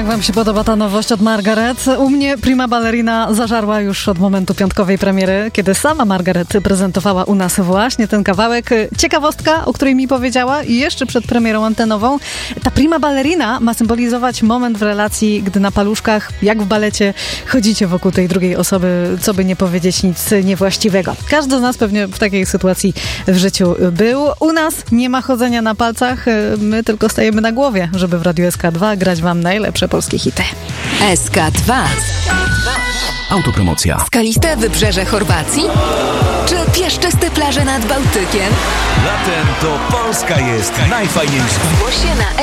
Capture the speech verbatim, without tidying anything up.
jak wam się podoba ta nowość od Margaret? U mnie Prima Ballerina zażarła już od momentu piątkowej premiery, kiedy sama Margaret prezentowała u nas właśnie ten kawałek. Ciekawostka, o której mi powiedziała i jeszcze przed premierą antenową. Ta Prima Ballerina ma symbolizować moment w relacji, gdy na paluszkach, jak w balecie, chodzicie wokół tej drugiej osoby, co by nie powiedzieć nic niewłaściwego. Każdy z nas pewnie w takiej sytuacji w życiu był. U nas nie ma chodzenia na palcach, my tylko stajemy na głowie, żeby w Radiu S K dwa grać wam najlepsze polskie hity. S K dwa. Autopromocja. Skaliste wybrzeże Chorwacji? Czy piaszczyste plaże nad Bałtykiem? Latem to Polska jest najfajniejsza. Zgłoś się na